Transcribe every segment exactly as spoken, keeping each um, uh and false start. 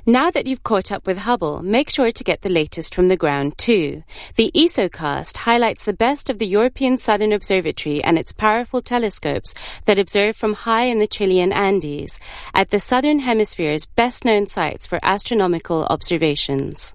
Now that you've caught up with Hubble, make sure to get the latest from the ground too. The ESOcast highlights the best of the European Southern Observatory and its powerful telescopes that observe from high in the Chilean Andes, at the Southern Hemisphere's best-known sites for astronomical observations.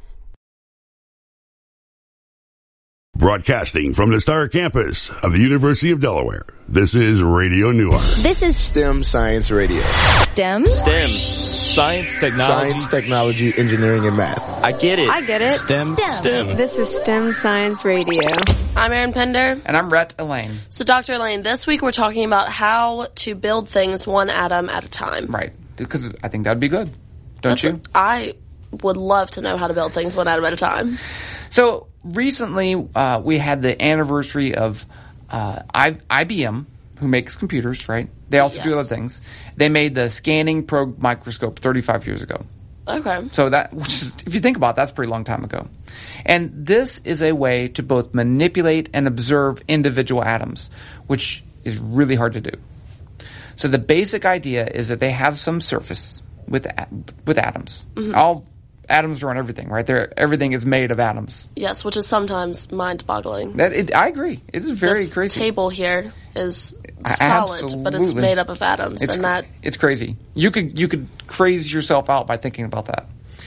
Broadcasting from the Star Campus of the University of Delaware, this is Radio Newark. This is STEM Science Radio. STEM? STEM. Science, technology. Science, technology, engineering, and math. I get it. I get it. STEM. STEM. STEM. This is STEM Science Radio. I'm Erin Pender. And I'm Rhett Elaine. So, Doctor Elaine, this week we're talking about how to build things one atom at a time. Right. Because I think that would be good. Don't That's you? A, I would love to know how to build things one atom at a time. So, recently uh, we had the anniversary of uh, I- IBM, who makes computers, right? They also yes. do other things. They made the scanning probe microscope thirty-five years ago. Okay. So that, which is, if you think about it, that's a pretty long time ago. And this is a way to both manipulate and observe individual atoms, which is really hard to do. So the basic idea is that they have some surface with with atoms. Mm-hmm. All atoms are on everything, right? They're, everything is made of atoms. Yes, which is sometimes mind-boggling. That it, I agree. It is very this crazy. This table here is Absolutely. solid, but it's made up of atoms, it's, and that it's crazy. You could you could craze yourself out by thinking about that.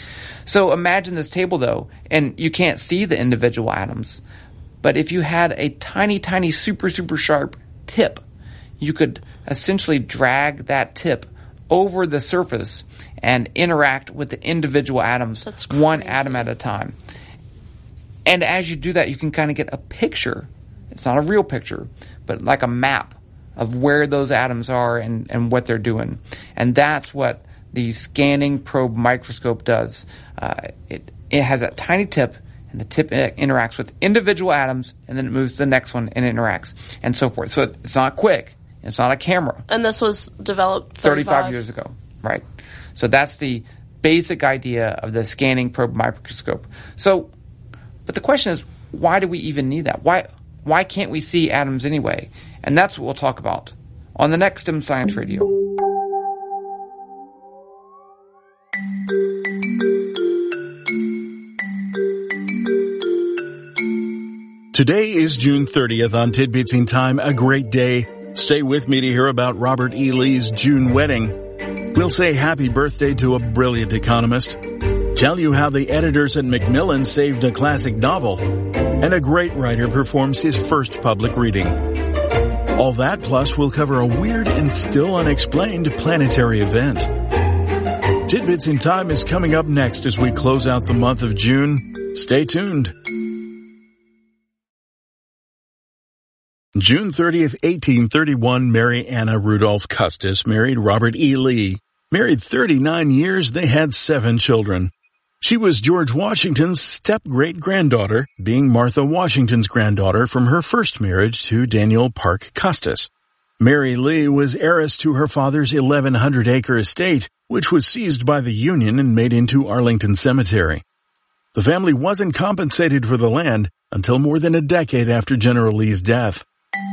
So imagine this table, though, and you can't see the individual atoms, but if you had a tiny, tiny, super, super sharp tip, you could essentially drag that tip over the surface and interact with the individual atoms, one atom at a time. And as you do that, you can kind of get a picture. It's not a real picture, but like a map of where those atoms are and, and what they're doing. And that's what the scanning probe microscope does. Uh, it, it has a tiny tip, and the tip interacts with individual atoms, and then it moves to the next one and interacts, and so forth. So it's not quick. It's not a camera. And this was developed thirty-five, thirty-five years ago, right? So that's the basic idea of the scanning probe microscope. So, but the question is, why do we even need that? Why why can't we see atoms anyway? And that's what we'll talk about on the next STEM Science Radio. Today is June thirtieth on Tidbits in Time, a great day. Stay with me to hear about Robert E. Lee's June wedding. We'll say happy birthday to a brilliant economist, tell you how the editors at Macmillan saved a classic novel, and a great writer performs his first public reading. All that plus we'll cover a weird and still unexplained planetary event. Tidbits in Time is coming up next as we close out the month of June. Stay tuned. June thirtieth, eighteen thirty-one, Mary Anna Rudolph Custis married Robert E. Lee. Married thirty-nine years, they had seven children. She was George Washington's step-great-granddaughter, being Martha Washington's granddaughter from her first marriage to Daniel Parke Custis. Mary Lee was heiress to her father's eleven hundred acre estate, which was seized by the Union and made into Arlington Cemetery. The family wasn't compensated for the land until more than a decade after General Lee's death.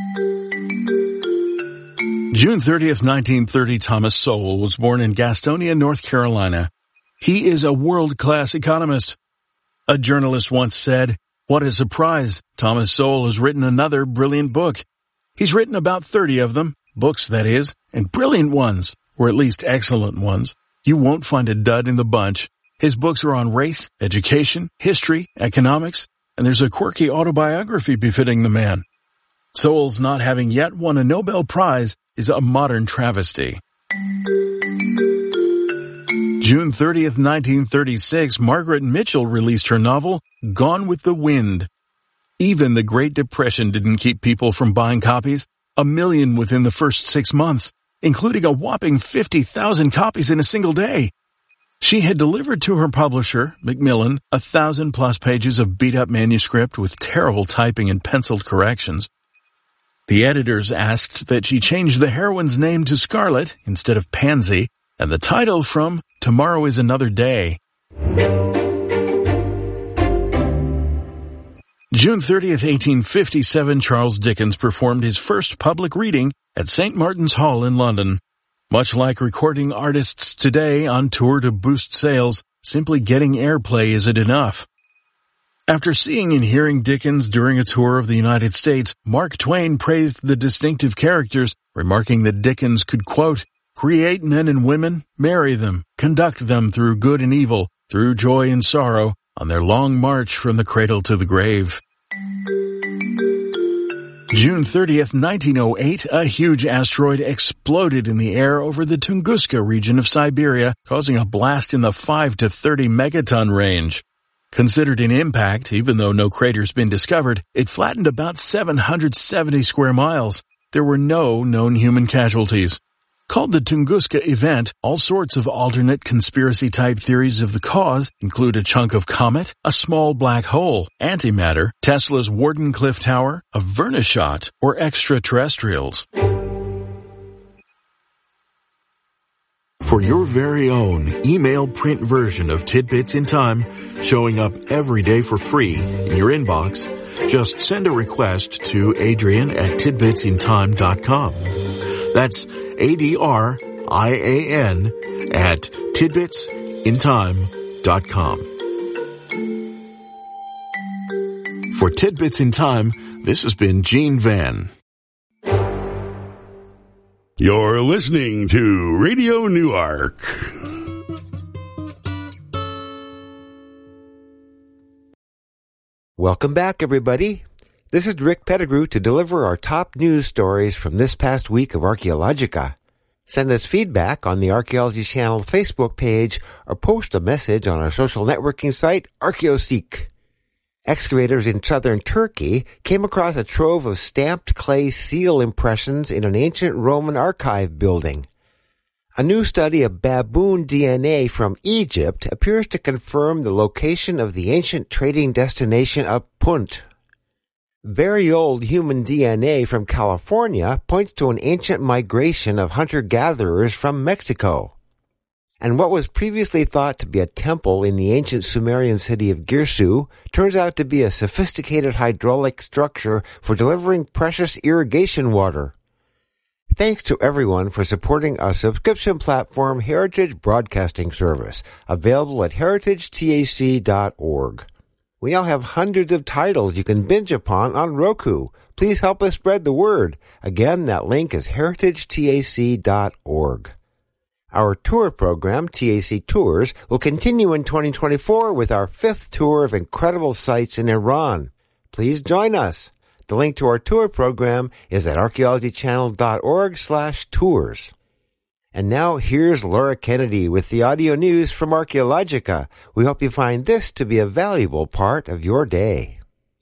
June thirtieth, nineteen thirty, Thomas Sowell was born in Gastonia, North Carolina. He is a world-class economist. A journalist once said, "What a surprise, Thomas Sowell has written another brilliant book." He's written about thirty of them, books that is, and brilliant ones, or at least excellent ones. You won't find a dud in the bunch. His books are on race, education, history, economics, and there's a quirky autobiography befitting the man. Sowell's not having yet won a Nobel Prize is a modern travesty. June thirtieth, nineteen thirty-six, Margaret Mitchell released her novel, Gone with the Wind. Even the Great Depression didn't keep people from buying copies, a million within the first six months, including a whopping fifty thousand copies in a single day. She had delivered to her publisher, Macmillan, a thousand plus pages of beat-up manuscript with terrible typing and penciled corrections. The editors asked that she change the heroine's name to Scarlet instead of Pansy, and the title from Tomorrow is Another Day. June thirtieth, eighteen fifty-seven, Charles Dickens performed his first public reading at Saint Martin's Hall in London. Much like recording artists today on tour to boost sales, simply getting airplay isn't enough. After seeing and hearing Dickens during a tour of the United States, Mark Twain praised the distinctive characters, remarking that Dickens could, quote, create men and women, marry them, conduct them through good and evil, through joy and sorrow, on their long march from the cradle to the grave. June thirtieth, nineteen oh eight, a huge asteroid exploded in the air over the Tunguska region of Siberia, causing a blast in the five to thirty megaton range. Considered an impact, even though no crater's been discovered, it flattened about seven hundred seventy square miles. There were no known human casualties. Called the Tunguska event, all sorts of alternate conspiracy-type theories of the cause include a chunk of comet, a small black hole, antimatter, Tesla's Wardenclyffe Tower, a Verneshot, or extraterrestrials. For your very own email print version of Tidbits in Time, showing up every day for free in your inbox, just send a request to Adrian at tidbits in time dot com. That's A D R I A N at tidbits in time dot com. For Tidbits in Time, this has been Gene Van. You're listening to Radio Newark. Welcome back, everybody. This is Rick Pettigrew to deliver our top news stories from this past week of Archaeologica. Send us feedback on the Archaeology Channel Facebook page or post a message on our social networking site, Archaeoseek. Excavators in southern Turkey came across a trove of stamped clay seal impressions in an ancient Roman archive building. A new study of baboon D N A from Egypt appears to confirm the location of the ancient trading destination of Punt. Very old human D N A from California points to an ancient migration of hunter-gatherers from Mexico. And what was previously thought to be a temple in the ancient Sumerian city of Girsu turns out to be a sophisticated hydraulic structure for delivering precious irrigation water. Thanks to everyone for supporting our subscription platform, Heritage Broadcasting Service, available at heritage tac dot org. We now have hundreds of titles you can binge upon on Roku. Please help us spread the word. Again, that link is heritage tac dot org. Our tour program, T A C Tours, will continue in twenty twenty-four with our fifth tour of incredible sites in Iran. Please join us. The link to our tour program is at archaeology channel dot org slash tours. And now here's Laura Kennedy with the audio news from Archaeologica. We hope you find this to be a valuable part of your day.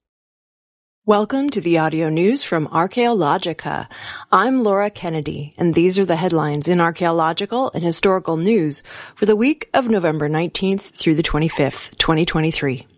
Welcome to the audio news from Archaeologica. I'm Laura Kennedy, and these are the headlines in archaeological and historical news for the week of November nineteenth through the twenty-fifth, twenty twenty-three.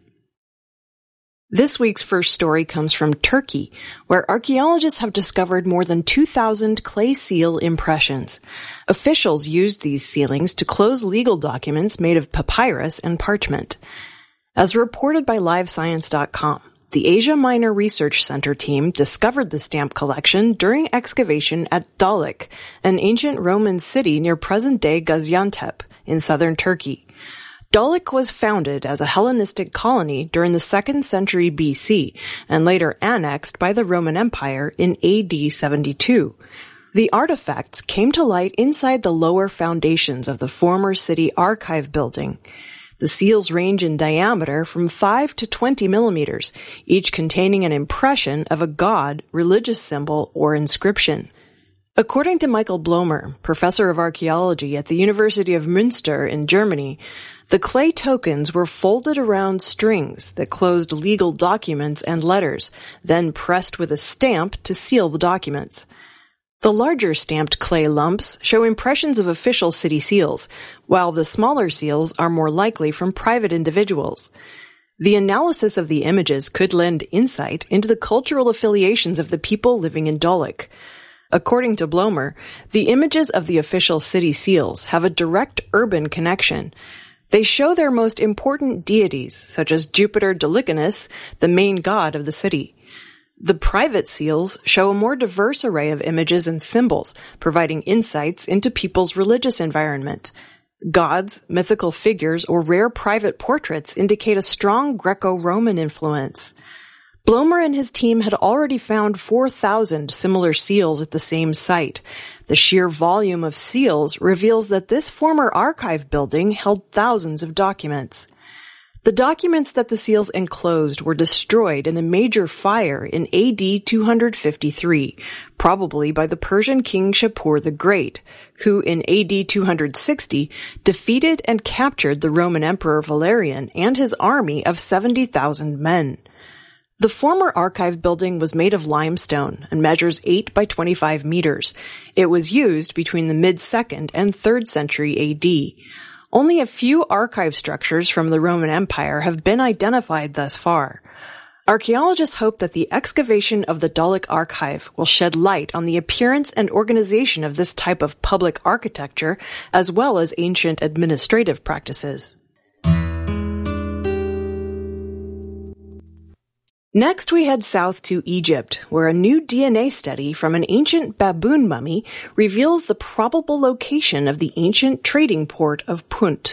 This week's first story comes from Turkey, where archaeologists have discovered more than two thousand clay seal impressions. Officials used these sealings to close legal documents made of papyrus and parchment. As reported by live science dot com, the Asia Minor Research Center team discovered the stamp collection during excavation at Dalik, an ancient Roman city near present-day Gaziantep in southern Turkey. Dalik was founded as a Hellenistic colony during the second century B C and later annexed by the Roman Empire in A D seventy-two. The artifacts came to light inside the lower foundations of the former city archive building. The seals range in diameter from five to twenty millimeters, each containing an impression of a god, religious symbol, or inscription. According to Michael Blomer, professor of archaeology at the University of Münster in Germany, the clay tokens were folded around strings that closed legal documents and letters, then pressed with a stamp to seal the documents. The larger stamped clay lumps show impressions of official city seals, while the smaller seals are more likely from private individuals. The analysis of the images could lend insight into the cultural affiliations of the people living in Dalik. According to Blomer, the images of the official city seals have a direct urban connection. They show their most important deities, such as Jupiter Dolichonus, the main god of the city. The private seals show a more diverse array of images and symbols, providing insights into people's religious environment. Gods, mythical figures, or rare private portraits indicate a strong Greco-Roman influence. Blomer and his team had already found four thousand similar seals at the same site. The sheer volume of seals reveals that this former archive building held thousands of documents. The documents that the seals enclosed were destroyed in a major fire in A D two fifty-three, probably by the Persian king Shapur the Great, who in A D two sixty defeated and captured the Roman Emperor Valerian and his army of seventy thousand men. The former archive building was made of limestone and measures eight by twenty-five meters. It was used between the mid-second and third century A D. Only a few archive structures from the Roman Empire have been identified thus far. Archaeologists hope that the excavation of the Daulic Archive will shed light on the appearance and organization of this type of public architecture, as well as ancient administrative practices. Next, we head south to Egypt, where a new D N A study from an ancient baboon mummy reveals the probable location of the ancient trading port of Punt.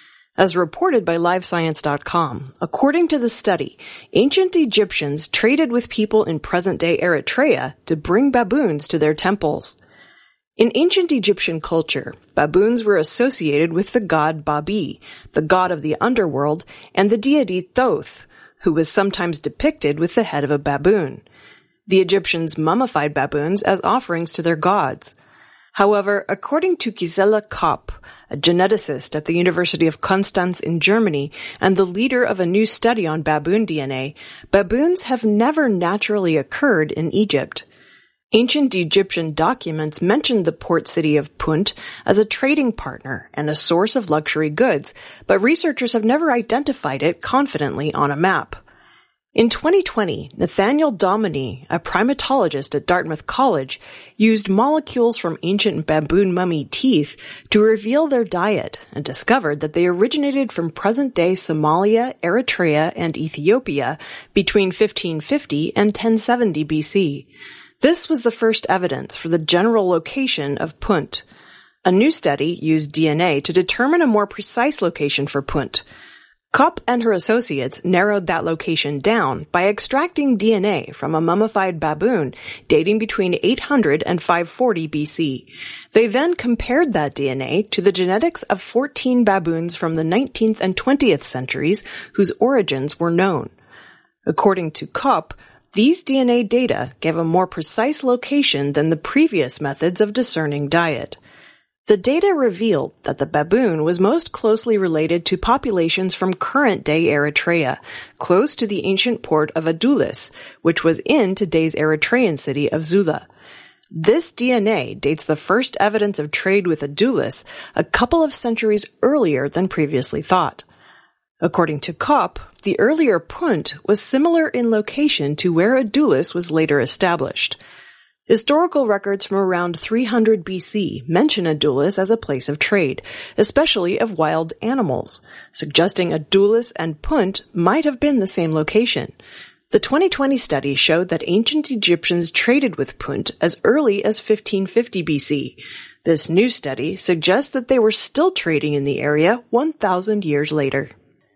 As reported by live science dot com, according to the study, ancient Egyptians traded with people in present-day Eritrea to bring baboons to their temples. In ancient Egyptian culture, baboons were associated with the god Babi, the god of the underworld, and the deity Thoth, who was sometimes depicted with the head of a baboon. The Egyptians mummified baboons as offerings to their gods. However, according to Gisela Kopp, a geneticist at the University of Konstanz in Germany and the leader of a new study on baboon D N A, baboons have never naturally occurred in Egypt. Ancient Egyptian documents mentioned the port city of Punt as a trading partner and a source of luxury goods, but researchers have never identified it confidently on a map. In twenty twenty, Nathaniel Dominy, a primatologist at Dartmouth College, used molecules from ancient baboon mummy teeth to reveal their diet and discovered that they originated from present-day Somalia, Eritrea, and Ethiopia between fifteen fifty and ten seventy B C. This was the first evidence for the general location of Punt. A new study used D N A to determine a more precise location for Punt. Kopp and her associates narrowed that location down by extracting D N A from a mummified baboon dating between eight hundred and five forty B C. They then compared that D N A to the genetics of fourteen baboons from the nineteenth and twentieth centuries whose origins were known. According to Kopp, these D N A data gave a more precise location than the previous methods of discerning diet. The data revealed that the baboon was most closely related to populations from current-day Eritrea, close to the ancient port of Adulis, which was in today's Eritrean city of Zula. This D N A dates the first evidence of trade with Adulis a couple of centuries earlier than previously thought. According to Kopp, the earlier Punt was similar in location to where Adulis was later established. Historical records from around three hundred B C mention Adulis as a place of trade, especially of wild animals, suggesting Adulis and Punt might have been the same location. The twenty twenty study showed that ancient Egyptians traded with Punt as early as fifteen fifty B C. This new study suggests that they were still trading in the area one thousand years later.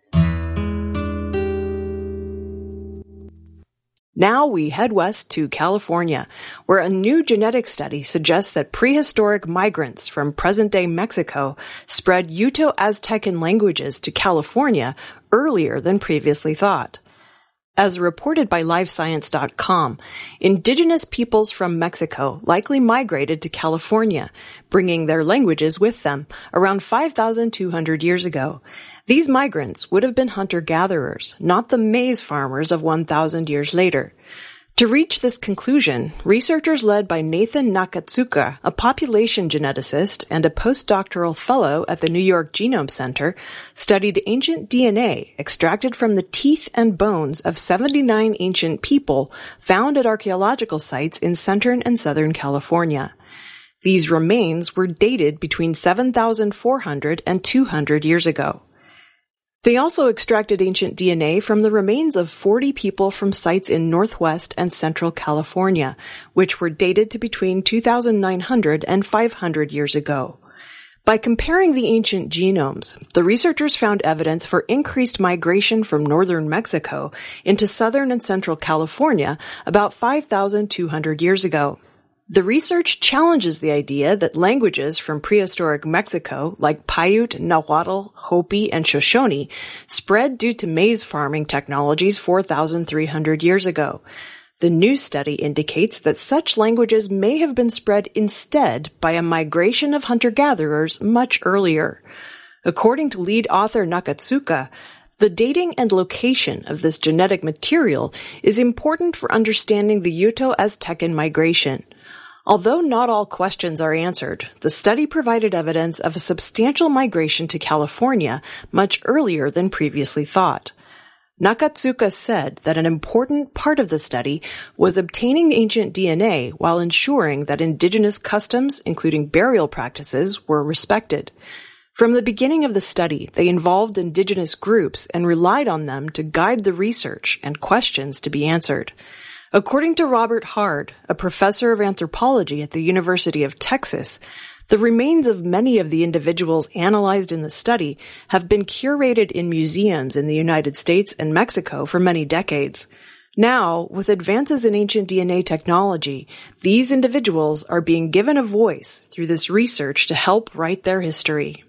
Now we head west to California, where a new genetic study suggests that prehistoric migrants from present-day Mexico spread Uto-Aztecan languages to California earlier than previously thought. As reported by live science dot com, indigenous peoples from Mexico likely migrated to California, bringing their languages with them around five thousand two hundred years ago. These migrants would have been hunter-gatherers, not the maize farmers of one thousand years later. To reach this conclusion, researchers led by Nathan Nakatsuka, a population geneticist and a postdoctoral fellow at the New York Genome Center, studied ancient D N A extracted from the teeth and bones of seventy-nine ancient people found at archaeological sites in central and southern California. These remains were dated between seven thousand four hundred and two hundred years ago. They also extracted ancient D N A from the remains of forty people from sites in Northwest and Central California, which were dated to between two thousand nine hundred and five hundred years ago. By comparing the ancient genomes, the researchers found evidence for increased migration from northern Mexico into southern and central California about five thousand two hundred years ago. The research challenges the idea that languages from prehistoric Mexico, like Paiute, Nahuatl, Hopi, and Shoshone, spread due to maize farming technologies four thousand three hundred years ago. The new study indicates that such languages may have been spread instead by a migration of hunter-gatherers much earlier. According to lead author Nakatsuka, the dating and location of this genetic material is important for understanding the Uto-Aztecan migration. Although not all questions are answered, the study provided evidence of a substantial migration to California much earlier than previously thought. Nakatsuka said that an important part of the study was obtaining ancient D N A while ensuring that indigenous customs, including burial practices, were respected. From the beginning of the study, they involved indigenous groups and relied on them to guide the research and questions to be answered. According to Robert Hard, a professor of anthropology at the University of Texas, the remains of many of the individuals analyzed in the study have been curated in museums in the United States and Mexico for many decades. Now, with advances in ancient D N A technology, these individuals are being given a voice through this research to help write their history.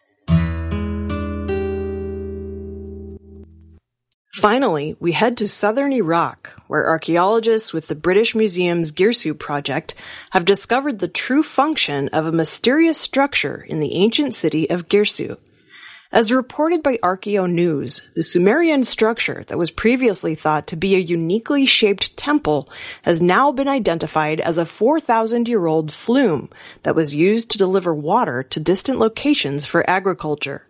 Finally, we head to southern Iraq, where archaeologists with the British Museum's Girsu project have discovered the true function of a mysterious structure in the ancient city of Girsu. As reported by Archaeo News, the Sumerian structure that was previously thought to be a uniquely shaped temple has now been identified as a four thousand year old flume that was used to deliver water to distant locations for agriculture.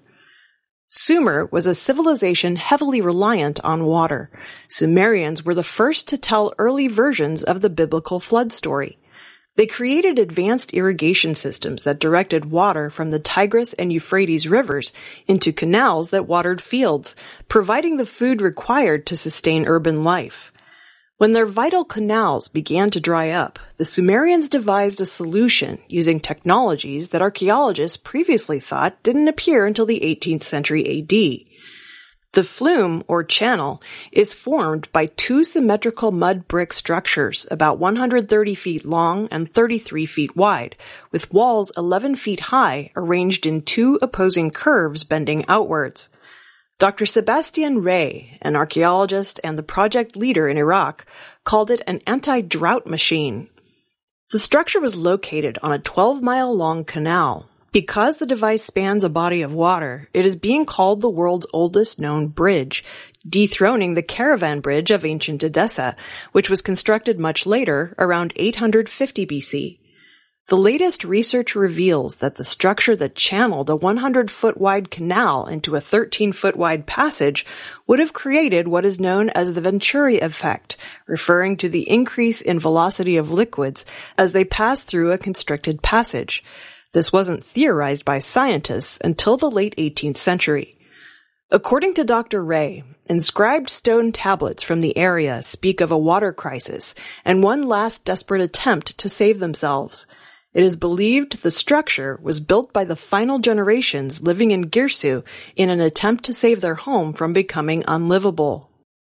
Sumer was a civilization heavily reliant on water. Sumerians were the first to tell early versions of the biblical flood story. They created advanced irrigation systems that directed water from the Tigris and Euphrates rivers into canals that watered fields, providing the food required to sustain urban life. When their vital canals began to dry up, the Sumerians devised a solution using technologies that archaeologists previously thought didn't appear until the eighteenth century A D. The flume, or channel, is formed by two symmetrical mud brick structures about one hundred thirty feet long and thirty-three feet wide, with walls eleven feet high arranged in two opposing curves bending outwards. Doctor Sebastian Rey, an archaeologist and the project leader in Iraq, called it an anti-drought machine. The structure was located on a twelve mile long canal. Because the device spans a body of water, it is being called the world's oldest known bridge, dethroning the caravan bridge of ancient Edessa, which was constructed much later, around eight hundred fifty B C. The latest research reveals that the structure that channeled a one hundred foot wide canal into a thirteen foot wide passage would have created what is known as the Venturi effect, referring to the increase in velocity of liquids as they pass through a constricted passage. This wasn't theorized by scientists until the late eighteenth century. According to Doctor Rey, inscribed stone tablets from the area speak of a water crisis and one last desperate attempt to save themselves. It is believed the structure was built by the final generations living in Girsu in an attempt to save their home from becoming unlivable.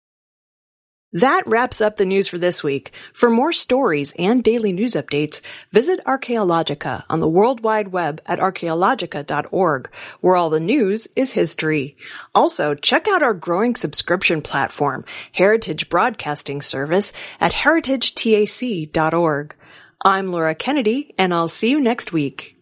That wraps up the news for this week. For more stories and daily news updates, visit Archaeologica on the World Wide Web at archaeologica dot org, where all the news is history. Also, check out our growing subscription platform, Heritage Broadcasting Service, at heritage tac dot org. I'm Laura Kennedy, and I'll see you next week.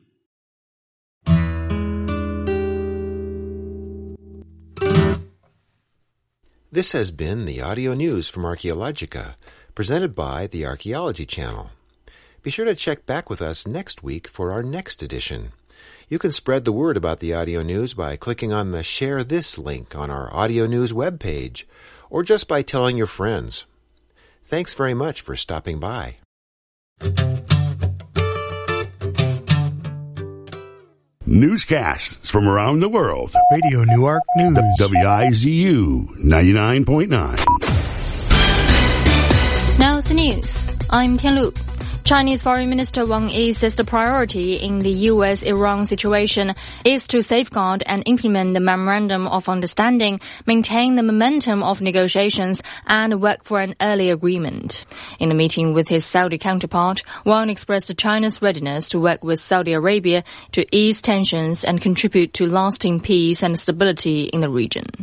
This has been the audio news from Archaeologica, presented by the Archaeology Channel. Be sure to check back with us next week for our next edition. You can spread the word about the audio news by clicking on the Share This link on our audio news webpage, or just by telling your friends. Thanks very much for stopping by. Newscasts from around the world. Radio Newark News. W I Z U ninety-nine point nine. Now the news. I'm Tianlu. Chinese Foreign Minister Wang Yi says the priority in the U S Iran situation is to safeguard and implement the Memorandum of Understanding, maintain the momentum of negotiations, and work for an early agreement. In a meeting with his Saudi counterpart, Wang expressed China's readiness to work with Saudi Arabia to ease tensions and contribute to lasting peace and stability in the region.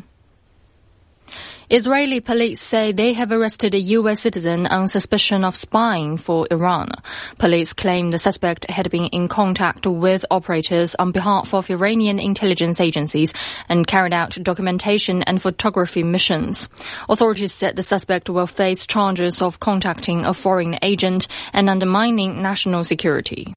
Israeli police say they have arrested a U S citizen on suspicion of spying for Iran. Police claim the suspect had been in contact with operators on behalf of Iranian intelligence agencies and carried out documentation and photography missions. Authorities said the suspect will face charges of contacting a foreign agent and undermining national security.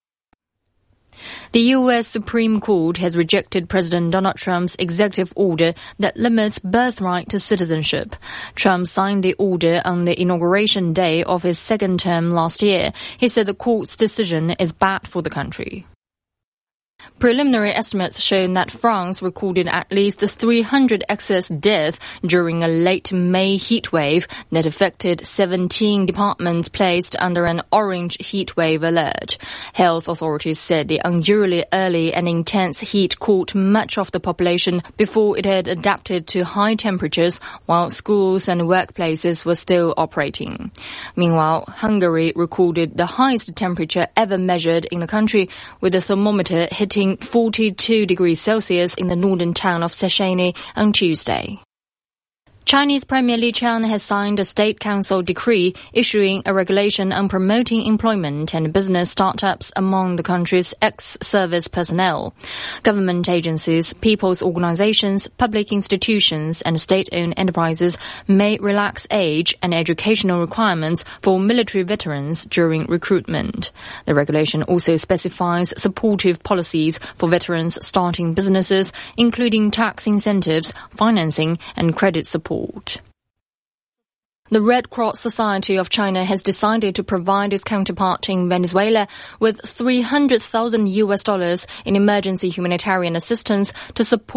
The U S Supreme Court has rejected President Donald Trump's executive order that limits birthright to citizenship. Trump signed the order on the inauguration day of his second term last year. He said the court's decision is bad for the country. Preliminary estimates show that France recorded at least three hundred excess deaths during a late May heatwave that affected seventeen departments placed under an orange heatwave alert. Health authorities said the unduly early and intense heat caught much of the population before it had adapted to high temperatures, while schools and workplaces were still operating. Meanwhile, Hungary recorded the highest temperature ever measured in the country, with the thermometer hitting forty-two degrees Celsius in the northern town of Széchenyi on Tuesday. Chinese Premier Li Qiang has signed a State Council decree issuing a regulation on promoting employment and business startups among the country's ex-service personnel. Government agencies, people's organizations, public institutions, and state-owned enterprises may relax age and educational requirements for military veterans during recruitment. The regulation also specifies supportive policies for veterans starting businesses, including tax incentives, financing, and credit support. The Red Cross Society of China has decided to provide its counterpart in Venezuela with three hundred thousand U S dollars in emergency humanitarian assistance to support